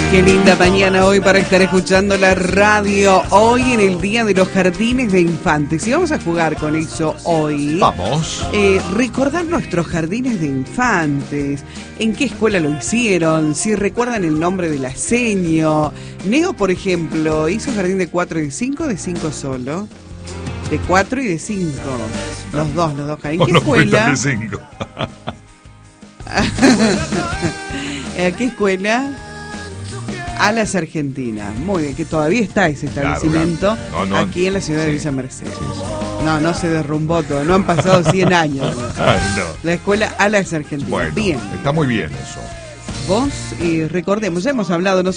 Qué linda mañana hoy para estar escuchando la radio. Hoy en el Día de los Jardines de Infantes. Y vamos a jugar con eso hoy. Vamos. Recordar nuestros jardines de infantes. ¿En qué escuela lo hicieron? Si recuerdan el nombre del aseño. Neo, por ejemplo, hizo jardín de 4 y de 5, de 5 solo. De 4 y de 5. Los dos. ¿En qué escuela? De 5. ¿A qué escuela? Alas Argentinas. Muy bien, que todavía está ese establecimiento, claro. No, aquí en la ciudad de Villa Mercedes. Sí. No se derrumbó todo, no han pasado 100 años. Ay, no. La escuela Alas Argentinas. Bueno, bien. está muy bien eso. Vos, recordemos, ya hemos hablado nosotros.